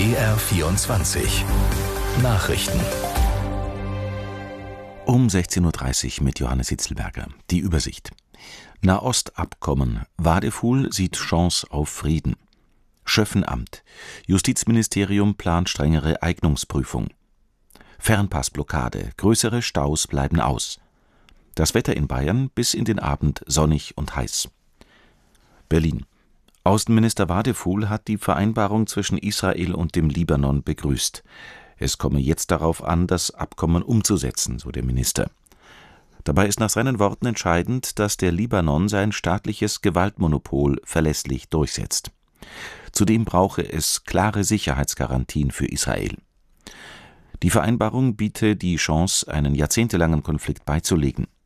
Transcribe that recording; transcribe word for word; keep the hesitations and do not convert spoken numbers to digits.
B R vierundzwanzig Nachrichten. Um sechzehn Uhr dreißig mit Johannes Hitzelberger. Die Übersicht. Nahostabkommen. Wadefuhl sieht Chance auf Frieden. Schöffenamt. Justizministerium plant strengere Eignungsprüfung. Fernpassblockade. Größere Staus bleiben aus. Das Wetter in Bayern bis in den Abend sonnig und heiß. Berlin. Außenminister Wadefuhl hat die Vereinbarung zwischen Israel und dem Libanon begrüßt. Es komme jetzt darauf an, das Abkommen umzusetzen, so der Minister. Dabei ist nach seinen Worten entscheidend, dass der Libanon sein staatliches Gewaltmonopol verlässlich durchsetzt. Zudem brauche es klare Sicherheitsgarantien für Israel. Die Vereinbarung biete die Chance, einen jahrzehntelangen Konflikt beizulegen.